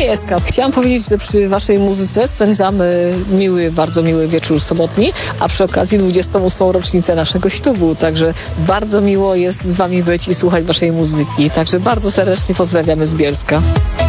Jeska. Chciałam powiedzieć, że przy waszej muzyce spędzamy bardzo miły wieczór sobotni, a przy okazji 28. rocznicę naszego ślubu, także bardzo miło jest z wami być i słuchać waszej muzyki. Także bardzo serdecznie pozdrawiamy z Bielska.